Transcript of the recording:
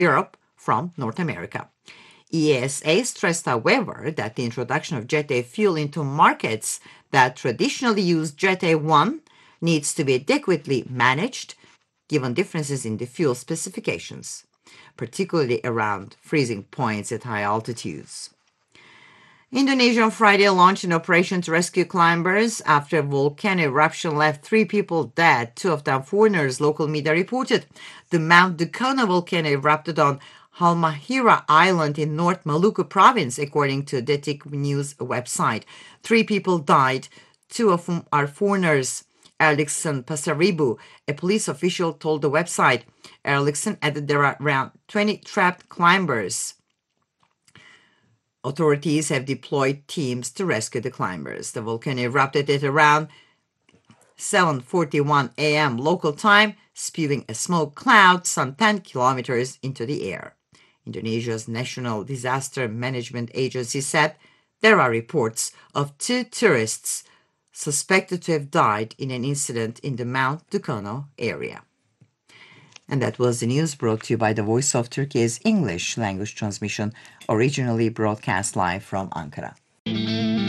Europe from North America. ESA stressed, however, that the introduction of Jet A fuel into markets that traditionally use Jet A1 needs to be adequately managed given differences in the fuel specifications, particularly around freezing points at high altitudes. Indonesia on Friday launched an operation to rescue climbers after a volcano eruption left 3 people dead, 2 of them foreigners, local media reported. The Mount Dukono volcano erupted on Halmahera Island in North Maluku province, according to Detik News website. 3 people died, 2 of whom are foreigners. Erlikson Pasaribu, a police official, told the website. Erlikson added there are around 20 trapped climbers. Authorities have deployed teams to rescue the climbers. The volcano erupted at around 7:41 a.m. local time, spewing a smoke cloud some 10 kilometers into the air. Indonesia's National Disaster Management Agency said there are reports of 2 tourists suspected to have died in an incident in the Mount Dukono area. And that was the news brought to you by the Voice of Turkey's English language transmission, originally broadcast live from Ankara.